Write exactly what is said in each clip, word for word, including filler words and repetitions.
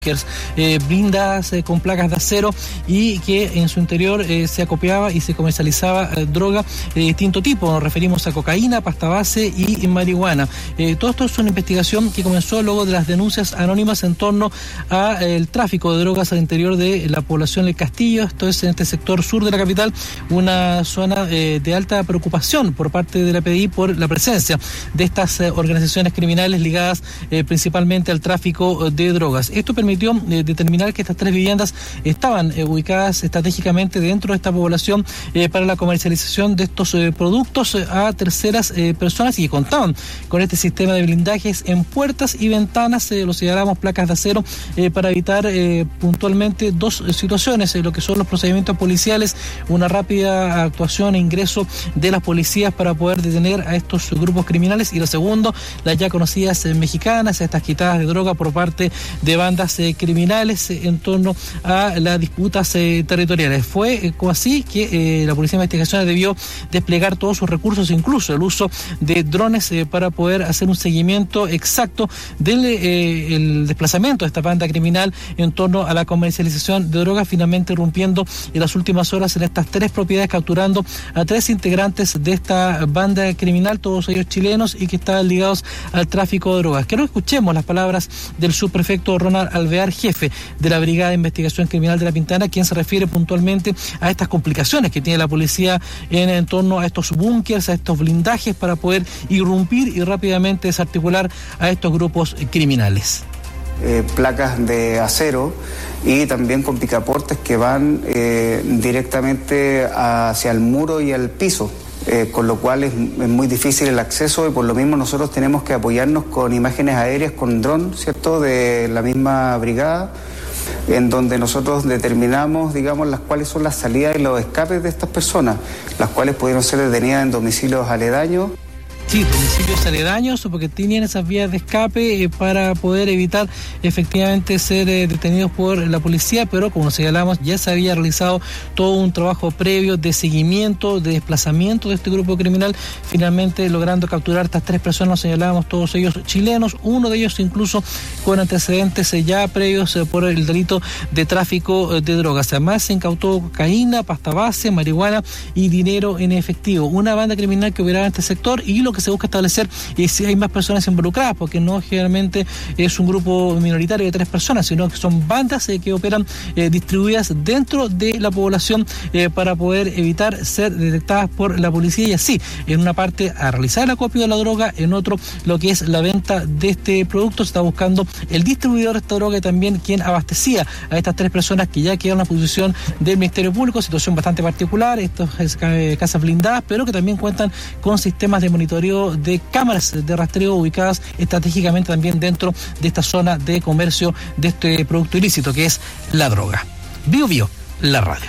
Eh, blindadas eh, con placas de acero y que en su interior eh, se acopiaba y se comercializaba eh, droga de distinto tipo. Nos referimos a cocaína, pasta base y, y marihuana. Eh, todo esto es una investigación que comenzó luego de las denuncias anónimas en torno al eh, tráfico de drogas al interior de la población del Castillo. Esto es en este sector sur de la capital, una zona eh, de alta preocupación por parte de la P D I por la presencia de estas eh, organizaciones criminales ligadas eh, principalmente al tráfico de drogas. Esto permitió Eh, determinar que estas tres viviendas estaban eh, ubicadas estratégicamente dentro de esta población eh, para la comercialización de estos eh, productos eh, a terceras eh, personas y que contaban con este sistema de blindajes en puertas y ventanas, eh, lo señalamos placas de acero, eh, para evitar eh, puntualmente dos eh, situaciones, eh, lo que son los procedimientos policiales, una rápida actuación e ingreso de las policías para poder detener a estos grupos criminales, y lo segundo, las ya conocidas eh, mexicanas, estas quitadas de droga por parte de bandas eh, criminales eh, en torno a las disputas eh, territoriales. Fue eh, así que eh, la Policía de Investigaciones debió desplegar todos sus recursos, incluso el uso de drones eh, para poder hacer un seguimiento exacto del eh, el desplazamiento de esta banda criminal en torno a la comercialización de drogas, finalmente irrumpiendo en las últimas horas en estas tres propiedades, capturando a tres integrantes de esta banda criminal, todos ellos chilenos y que estaban ligados al tráfico de drogas. Quiero que escuchemos las palabras del subprefecto Ronald Alvear, jefe de la Brigada de Investigación Criminal de La Pintana, quien se refiere puntualmente a estas complicaciones que tiene la policía en, en torno a estos búnkers, a estos blindajes, para poder irrumpir y rápidamente desarticular a estos grupos criminales. Eh, placas de acero y también con picaportes que van eh, directamente hacia el muro y al piso. Eh, con lo cual es, es muy difícil el acceso, y por lo mismo nosotros tenemos que apoyarnos con imágenes aéreas, con dron, ¿cierto?, de la misma brigada, en donde nosotros determinamos, digamos, las cuáles son las salidas y los escapes de estas personas, las cuales pudieron ser detenidas en domicilios aledaños. Sí, domicilios aledaños, porque tenían esas vías de escape eh, para poder evitar efectivamente ser eh, detenidos por la policía, pero como señalamos, ya se había realizado todo un trabajo previo de seguimiento, de desplazamiento de este grupo criminal, finalmente logrando capturar a estas tres personas, señalábamos, todos ellos chilenos, uno de ellos incluso con antecedentes eh, ya previos eh, por el delito de tráfico eh, de drogas. Además se incautó cocaína, pasta base, marihuana y dinero en efectivo. Una banda criminal que operaba en este sector, y lo que se busca establecer es si hay más personas involucradas, porque no generalmente es un grupo minoritario de tres personas, sino que son bandas eh, que operan eh, distribuidas dentro de la población eh, para poder evitar ser detectadas por la policía, y así, en una parte a realizar el acopio de la droga, en otro lo que es la venta de este producto. Se está buscando el distribuidor de esta droga y también quien abastecía a estas tres personas que ya quedaron a posición del Ministerio Público, situación bastante particular, estas eh, casas blindadas, pero que también cuentan con sistemas de monitoreo de cámaras de rastreo ubicadas estratégicamente también dentro de esta zona de comercio de este producto ilícito que es la droga. Bio Bio, la radio.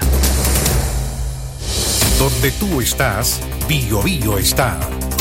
Donde tú estás, Bio Bio está.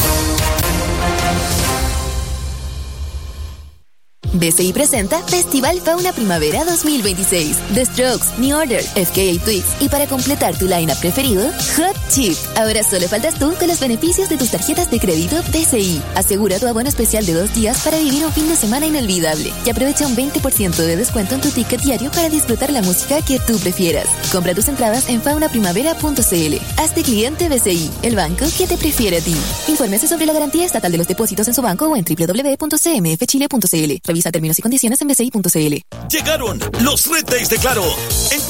B C I presenta Festival Fauna Primavera dos mil veintiséis. The Strokes, New Order, F K A Twigs y para completar tu line-up preferido, Hot Chip. Ahora solo faltas tú con los beneficios de tus tarjetas de crédito B C I. Asegura tu abono especial de dos días para vivir un fin de semana inolvidable y aprovecha un veinte por ciento de descuento en tu ticket diario para disfrutar la música que tú prefieras. Compra tus entradas en fauna primavera punto c l. Hazte cliente B C I, el banco que te prefiere a ti. Infórmese sobre la garantía estatal de los depósitos en su banco o en doble u doble u doble u punto c m f chile punto c l. Revisa términos y condiciones en b c i punto c l. Llegaron los Red Days de Claro. Encuentra